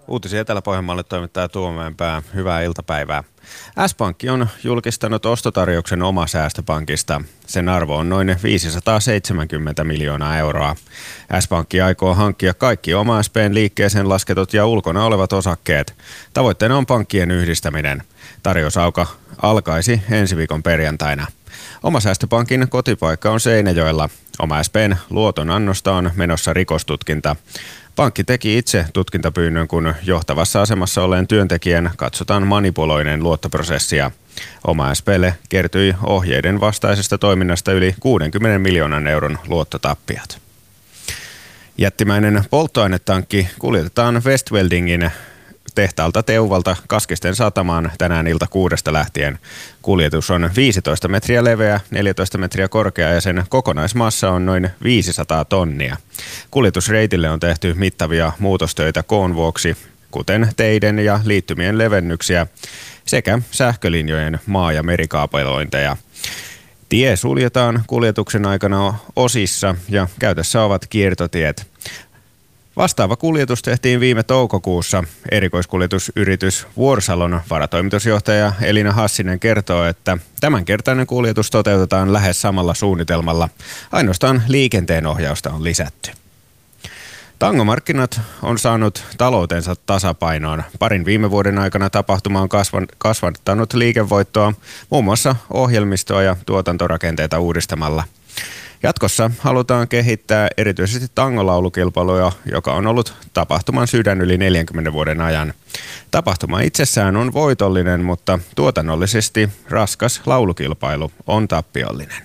Uutisia Etelä-Pohjanmaalle toimittaa Tuomäenpää. Hyvää iltapäivää. S-Pankki on julkistanut ostotarjouksen Omasäästöpankista. Sen arvo on noin 570 miljoonaa euroa. S-Pankki aikoo hankkia kaikki Oma SP:n liikkeeseen lasketut ja ulkona olevat osakkeet. Tavoitteena on pankkien yhdistäminen. Tarjousauka alkaisi ensi viikon perjantaina. Omasäästöpankin kotipaikka on Seinäjoella. Oma SP:n luotonannosta on menossa rikostutkinta. Pankki teki itse tutkintapyynnön, kun johtavassa asemassa olleen työntekijän katsotaan manipuloineen luottoprosessia. Oma SP:lle kertyi ohjeiden vastaisesta toiminnasta yli 60 miljoonan euron luottotappiot. Jättimäinen polttoainetankki kuljetetaan Westweldingin tehtaalta Teuvalta Kaskisten satamaan tänään ilta 6 lähtien. Kuljetus on 15 metriä leveä, 14 metriä korkea ja sen kokonaismassa on noin 500 tonnia. Kuljetusreitille on tehty mittavia muutostöitä koon vuoksi, kuten teiden ja liittymien levennyksiä sekä sähkölinjojen maa- ja merikaapelointeja. Tie suljetaan kuljetuksen aikana osissa ja käytössä ovat kiertotiet. Vastaava kuljetus tehtiin viime toukokuussa. Erikoiskuljetusyritys Vuorsalon varatoimitusjohtaja Elina Hassinen kertoo, että tämänkertainen kuljetus toteutetaan lähes samalla suunnitelmalla. Ainoastaan liikenteenohjausta on lisätty. Tangomarkkinat on saanut taloutensa tasapainoon. Parin viime vuoden aikana tapahtuma on kasvattanut liikevoittoa muun muassa ohjelmistoa ja tuotantorakenteita uudistamalla. Jatkossa halutaan kehittää erityisesti tangolaulukilpailuja, joka on ollut tapahtuman sydän yli 40 vuoden ajan. Tapahtuma itsessään on voitollinen, mutta tuotannollisesti raskas laulukilpailu on tappiollinen.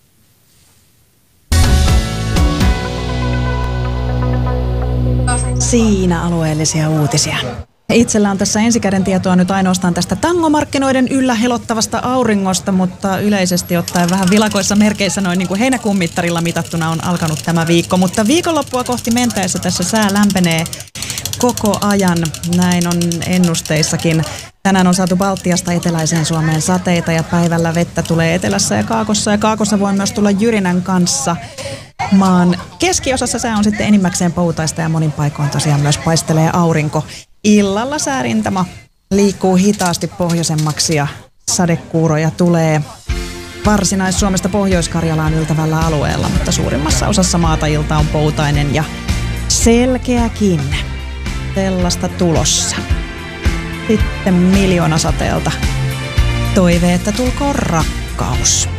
Siinä alueellisia uutisia. Itsellä on tässä ensikäden tietoa nyt ainoastaan tästä tangomarkkinoiden yllä helottavasta auringosta, mutta yleisesti ottaen vähän vilakoissa merkeissä noin niin kuin heinäkuun mittarilla mitattuna on alkanut tämä viikko. Mutta viikonloppua kohti mentäessä tässä sää lämpenee koko ajan, näin on ennusteissakin. Tänään on saatu Baltiasta eteläiseen Suomeen sateita ja päivällä vettä tulee etelässä ja kaakossa voi myös tulla jyrinän kanssa. Maan keskiosassa sää on sitten enimmäkseen poutaista ja monin paikoin tosiaan myös paistelee aurinko. Illalla säärintama liikkuu hitaasti pohjoisemmaksi ja sadekuuroja tulee Varsinais-Suomesta Pohjois-Karjalaan yltävällä alueella, mutta suurimmassa osassa maata ilta on poutainen ja selkeäkin. Sellaista tulossa. Sitten miljoonasateelta toive, että tulkoon rakkaus.